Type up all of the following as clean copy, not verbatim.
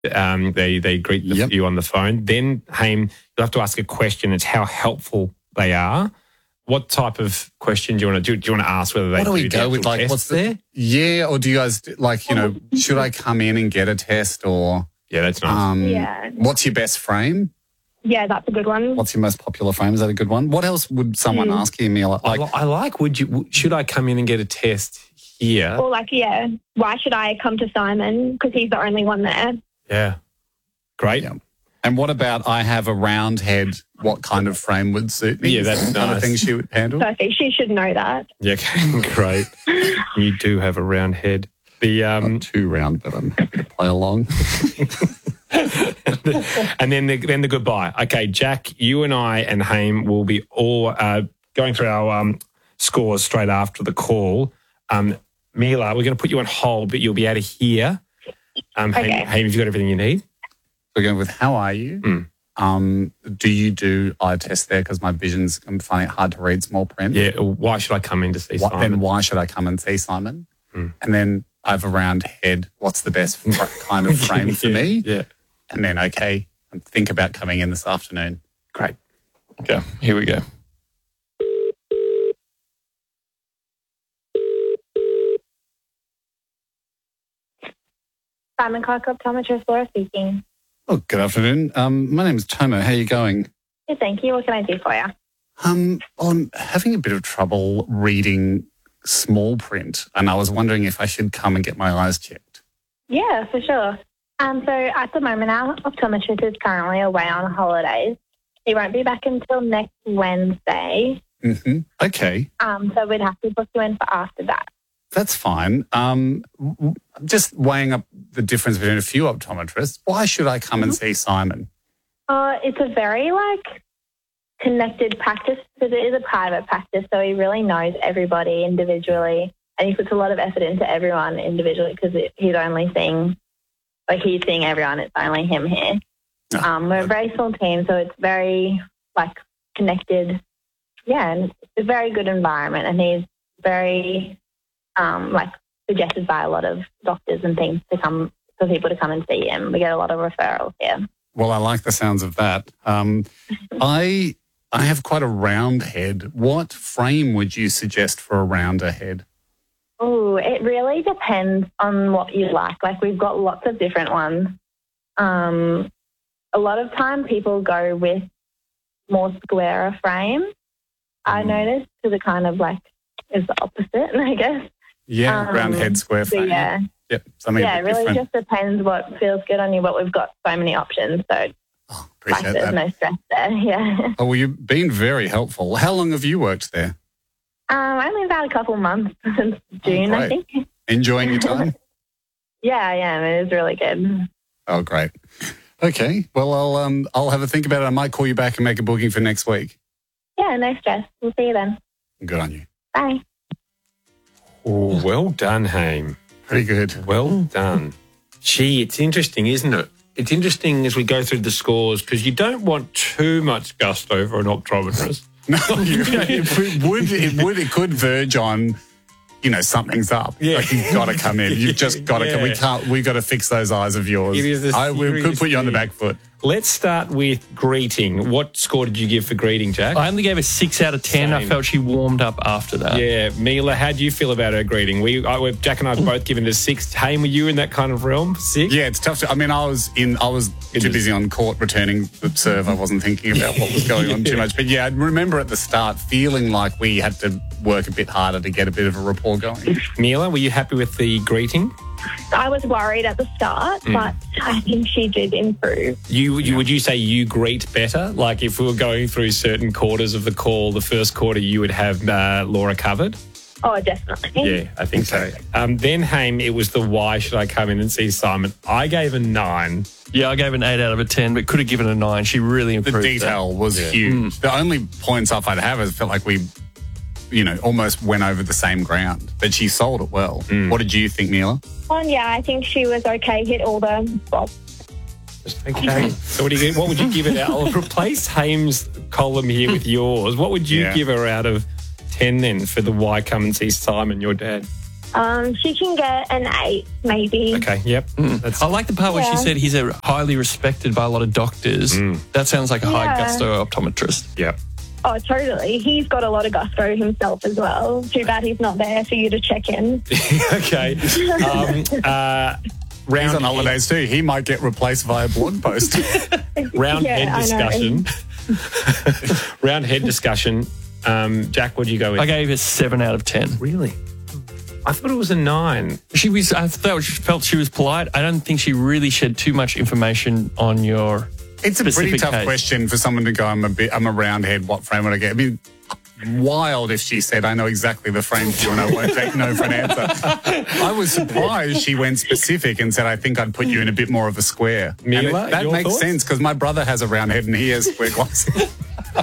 They greet you on the phone. Then, Haim, you'll have to ask a question. It's how helpful they are. What type of question do you want to do? Do you want to ask whether they what do we do go with? Like, what's there? Yeah, or do you guys like? Should I come in and get a test or? Yeah, that's nice. What's your best frame? Yeah, that's a good one. What's your most popular frame? Is that a good one? What else would someone ask you, Mila? Should I come in and get a test here? Or why should I come to Simon? Because he's the only one there. Yeah. Great. Yeah. And what about I have a round head, what kind of frame would suit me? Yeah, that's the kind of thing she would handle. Perfect. She should know that. Yeah, okay, great. You do have a round head. Not too round, but I'm happy to play along. And then the goodbye. Okay, Jack, you and I and Haim will be all going through our scores straight after the call. Mila, we're going to put you on hold, but you'll be able to hear. Okay. Haim, have you got everything you need? We're going with how are you? Do you do eye tests there? Because my vision's, I'm finding it hard to read small print. Yeah, why should I come in to see Simon? Then why should I come and see Simon? And then I have a round head. What's the best kind of frame for me? Yeah. And then, okay, think about coming in this afternoon. Great. Okay, here we go. Simon Clark, optometrist, Laura speaking. Oh, good afternoon. My name's Tomo. How are you going? Good, thank you. What can I do for you? I'm having a bit of trouble reading small print, and I was wondering if I should come and get my eyes checked. Yeah, for sure. So at the moment, our optometrist is currently away on holidays. He won't be back until next Wednesday. Okay. So we'd have to book you in for after that. That's fine. Just weighing up the difference between a few optometrists, why should I come and see Simon? It's a very, connected practice because it is a private practice, so he really knows everybody individually and he puts a lot of effort into everyone individually because he's only seeing, he's seeing everyone. It's only him here. We're a very small team, so it's very, connected. Yeah, and it's a very good environment and he's very... suggested by a lot of doctors and things for people to come and see him. We get a lot of referrals here. Well, I like the sounds of that. I have quite a round head. What frame would you suggest for a rounder head? Oh, it really depends on what you like. We've got lots of different ones. A lot of time people go with more squarer frame, I noticed, because it kind of is the opposite, I guess. Yeah, round head, square frame. Yeah. Yep, something it really different. just depends what feels good on you, but we've got so many options, so appreciate there's that. no stress there, yeah. Oh, well, you've been very helpful. How long have you worked there? Only about a couple months since June, I think. Enjoying your time? Yeah, I am. It is really good. Oh, great. Okay, well, I'll have a think about it. I might call you back and make a booking for next week. Yeah, no stress. We'll see you then. Good on you. Bye. Oh, well done, Haim. Pretty good. Well done. Gee, it's interesting, isn't it? It's interesting as we go through the scores because you don't want too much gusto for an optometrist. No, it could verge on, something's up. Yeah. You've got to come in. You've just got to come. We've got to fix those eyes of yours. We could put you on the back foot. Let's start with greeting. What score did you give for greeting, Jack? I only gave a 6 out of 10. Same. I felt she warmed up after that. Yeah. Mila, how do you feel about her greeting? Jack and I have both given it a 6. Haim, were you in that kind of realm? 6? Yeah, it's tough. I was too busy on court returning the serve. I wasn't thinking about what was going on too much. But yeah, I remember at the start feeling like we had to work a bit harder to get a bit of a rapport going. Mila, were you happy with the greeting? I was worried at the start, but I think she did improve. Would you say you greet better? Like if we were going through certain quarters of the call, the first quarter you would have Laura covered? Oh, definitely. Yeah, I think so. Then, Haim, it was the why should I come in and see Simon? I gave a 9. Yeah, I gave an 8 out of 10, but could have given a 9. She really improved. The detail was huge. The only points off I'd have is felt like we, almost went over the same ground. But she sold it well. What did you think, Mila? Yeah, I think she was okay. Hit all the spots. Okay. So what would you give it out? I'll replace Haim's column here with yours. What would you give her out of 10 then for the why come and see Simon, your dad? She can get an 8, maybe. Okay, yep. That's I like the part where she Yeah. said he's highly respected by a lot of doctors. That sounds like a high Yeah. gusto optometrist. yep. Oh, totally. He's got a lot of gusto himself as well. Too bad he's not there for you to check in. Okay. He's Round on holidays too. He might get replaced via blog post. round Yeah, head I know. discussion. Round head discussion. Jack, what do you go with? I gave it 7 out of 10. Really? I thought it was a 9. I felt she was polite. I don't think she really shed too much information on your It's a pretty specific tough case. question for someone to go, I'm a roundhead, what frame would I get? I mean, wild if she said, I know exactly the frame for you and I won't take no for an answer. I was surprised she went specific and said, I think I'd put you in a bit more of a square. Mila, And that your makes thoughts? sense because my brother has a round head and he has square glasses.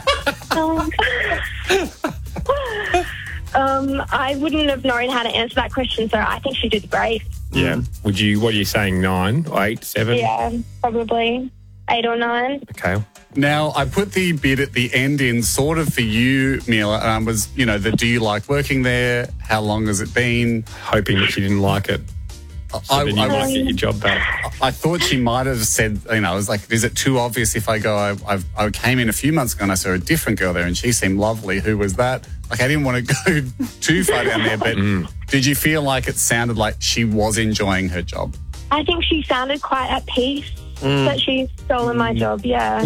I wouldn't have known how to answer that question, so I think she did great. Yeah. What are you saying, 9, 8, 7? Yeah, probably 8 or 9. Okay. Now, I put the bit at the end in sort of for you, Mila, was, do you like working there? How long has it been? Hoping that she didn't like it. So then you might get your job back. I thought she might have said, I was like, is it too obvious if I go, I came in a few months ago and I saw a different girl there and she seemed lovely. Who was that? Like, I didn't want to go too far down there, but did you feel like it sounded like she was enjoying her job? I think she sounded quite at peace that she's stolen my job, yeah.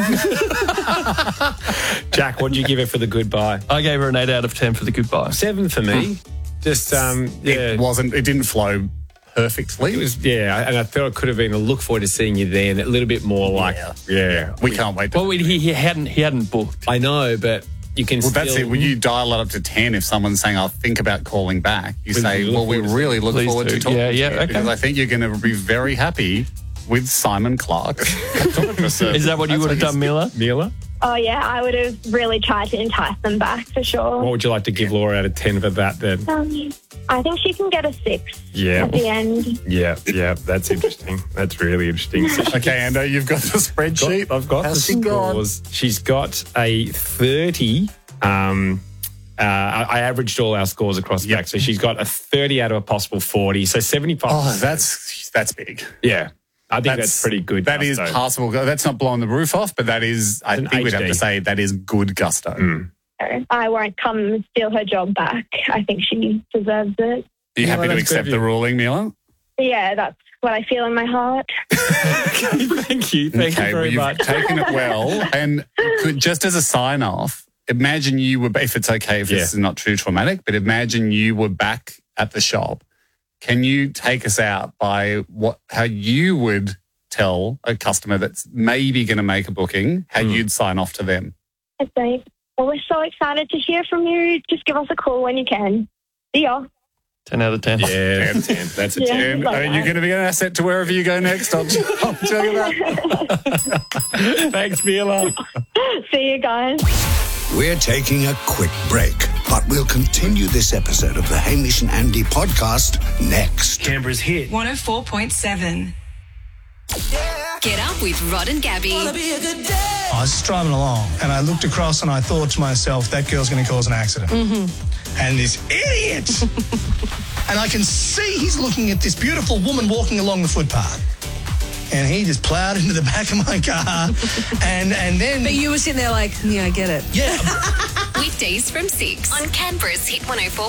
Jack, what did you give her for the goodbye? I gave her an 8 out of 10 for the goodbye. 7 for me. Just, It didn't flow perfectly. It was, and I thought it could have been a look forward to seeing you there and a little bit more like, we can't wait. Well, he hadn't booked. I know, but you can Well, still... that's it. When you dial it up to 10, if someone's saying, I'll think about calling back, you say, look well, we forward to really look Please forward do. to talking Yeah, to yeah, you okay. because I think you're going to be very happy with Simon Clark. Is that what you would have done, Mila? Mila? Oh, yeah, I would have really tried to entice them back for sure. What would you like to give Laura out of 10 for that then? I think she can get a 6 Yeah. at the end. Yeah, that's interesting. That's really interesting. So Okay, Ando, you've got the spreadsheet. I've got How's the she gone? scores. She's got a 30. I averaged all our scores across the back, so she's got a 30 out of a possible 40, so 75. Oh, that's big. Yeah, I think that's pretty good. That is gusto. passable. That's not blowing the roof off, but that is, I an think we'd have HD. to say that is good gusto. So I won't come and steal her job back. I think she deserves it. Are you happy to that's accept good of the you. ruling, Mila? Yeah, that's what I feel in my heart. Thank you. Thank you very you've much. taken it well. And just as a sign off, imagine you were, if it's okay, if this is not too traumatic, but imagine you were back at the shop. Can you take us out by how you would tell a customer that's maybe going to make a booking, how you'd sign off to them? I say, well, we're so excited to hear from you. Just give us a call when you can. See ya. 10 out of 10. Yeah, 10. That's a 10. Yeah. And Like you're that. going to be an asset to wherever you go next. I'll tell you that. Thanks, Mila. See you guys. We're taking a quick break, but we'll continue this episode of the Hamish and Andy podcast next. Canberra's hit. 104.7. Get up with Rod and Gabby. I was just driving along and I looked across and I thought to myself, that girl's going to cause an accident. And this idiot! And I can see he's looking at this beautiful woman walking along the footpath. And he just plowed into the back of my car. and then... But you were sitting there like, yeah, I get it. Yeah. Weekdays from 6 on Canberra's Hit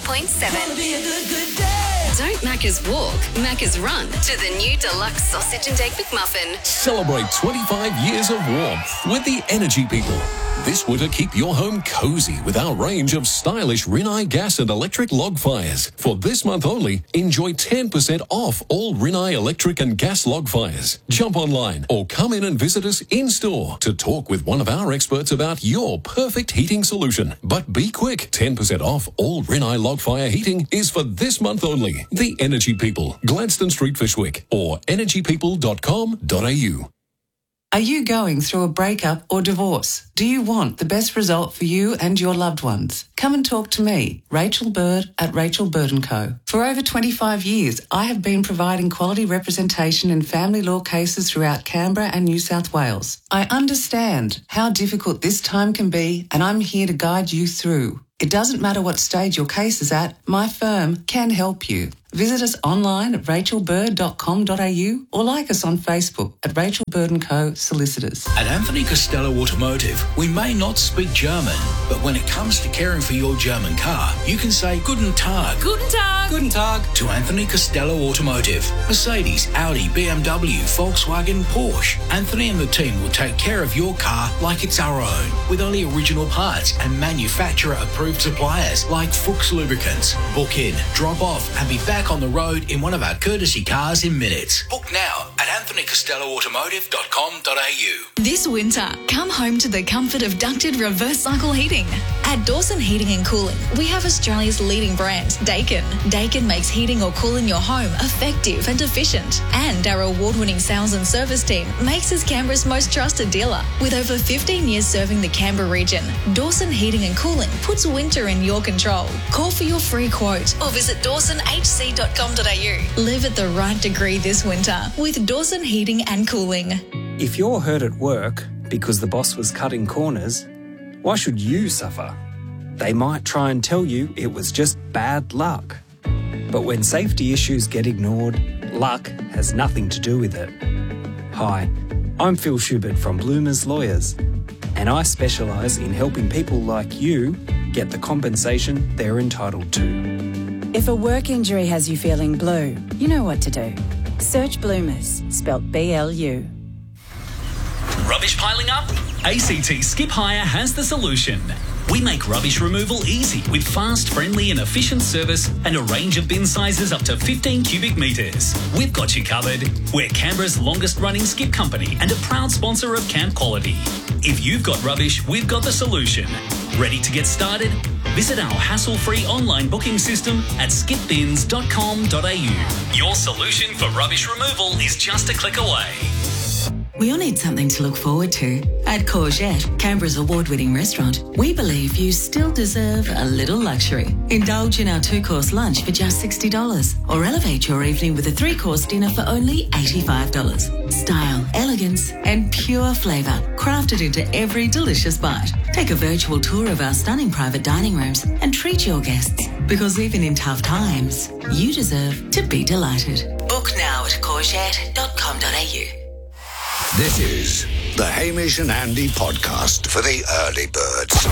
104.7. Don't Macca's walk, Macca's run to the new deluxe sausage and egg McMuffin. Celebrate 25 years of warmth with the Energy People. This winter, keep your home cozy with our range of stylish Rinnai gas and electric log fires. For this month only, enjoy 10% off all Rinnai electric and gas log fires. Jump online or come in and visit us in-store to talk with one of our experts about your perfect heating solution. But be quick, 10% off all Rinnai log fire heating is for this month only. The Energy People, Gladstone Street, Fishwick, or energypeople.com.au. Are you going through a breakup or divorce? Do you want the best result for you and your loved ones? Come and talk to me, Rachel Bird at Rachel Bird & Co. For over 25 years, I have been providing quality representation in family law cases throughout Canberra and New South Wales. I understand how difficult this time can be, and I'm here to guide you through. It doesn't matter what stage your case is at, my firm can help you. Visit us online at rachelbird.com.au or like us on Facebook at Rachel Bird & Co. Solicitors. At Anthony Costello Automotive, we may not speak German, but when it comes to caring for your German car, you can say Guten Tag. Guten Tag. Guten Tag to Anthony Costello Automotive. Mercedes, Audi, BMW, Volkswagen, Porsche. Anthony and the team will take care of your car like it's our own, with only original parts and manufacturer-approved suppliers like Fuchs Lubricants. Book in, drop off, and be back on the road in one of our courtesy cars in minutes. Book now at anthonycostelloautomotive.com.au. This winter, come home to the comfort of ducted reverse cycle heating. At Dawson Heating and Cooling, we have Australia's leading brand, Daikin. Daikin makes heating or cooling your home effective and efficient. And our award-winning sales and service team makes us Canberra's most trusted dealer. With over 15 years serving the Canberra region, Dawson Heating and Cooling puts winter in your control. Call for your free quote or visit dawsonhc.com.au. Live at the right degree this winter with Dawson Heating and Cooling. If you're hurt at work because the boss was cutting corners, why should you suffer? They might try and tell you it was just bad luck. But when safety issues get ignored, luck has nothing to do with it. Hi, I'm Phil Schubert from Bloomers Lawyers, and I specialise in helping people like you get the compensation they're entitled to. If a work injury has you feeling blue, you know what to do. Search Bloomers, spelt B-L-U. Rubbish piling up? ACT Skip Hire has the solution. We make rubbish removal easy with fast, friendly and efficient service and a range of bin sizes up to 15 cubic metres. We've got you covered. We're Canberra's longest running skip company and a proud sponsor of Camp Quality. If you've got rubbish, we've got the solution. Ready to get started? Visit our hassle-free online booking system at skipbins.com.au. Your solution for rubbish removal is just a click away. We all need something to look forward to. At Courgette, Canberra's award-winning restaurant, we believe you still deserve a little luxury. Indulge in our 2-course lunch for just $60 or elevate your evening with a 3-course dinner for only $85. Style, elegance and pure flavour crafted into every delicious bite. Take a virtual tour of our stunning private dining rooms and treat your guests, because even in tough times, you deserve to be delighted. Book now at courgette.com.au. This is the Hamish and Andy podcast for the early birds.